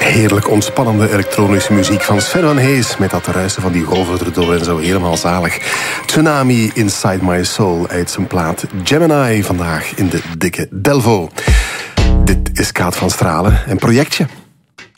Heerlijk ontspannende elektronische muziek van Sven van Hees met dat ruisen van die golven erdoor en zo, helemaal zalig. Tsunami Inside My Soul uit zijn plaat Gemini, vandaag in de dikke Delvo. Dit is Kaat van Stralen, een projectje